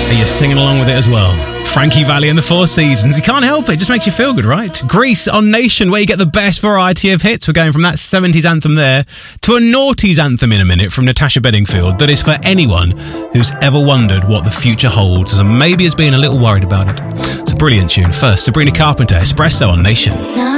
And you're singing along with it as well. Frankie Valli and the Four Seasons. You can't help it. It just makes you feel good, right? Grease on Nation, where you get the best variety of hits. We're going from that 70s anthem there to a noughties anthem in a minute from Natasha Bedingfield that is for anyone who's ever wondered what the future holds and maybe has been a little worried about it. It's a brilliant tune. First, Sabrina Carpenter, Espresso on Nation.